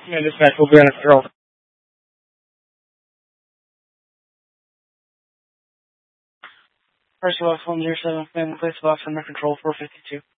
Yeah, dispatch will be on its patrol. First of all, 107, family place box under control 452.